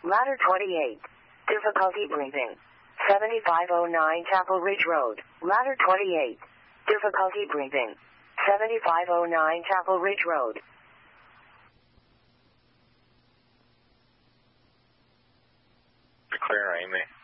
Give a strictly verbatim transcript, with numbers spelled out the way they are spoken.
Ladder twenty-eight. Difficulty breathing. seventy-five oh nine Chapel Ridge Road. Ladder twenty-eight. Difficulty breathing. seventy-five oh nine Chapel Ridge Road. Clear, Amy.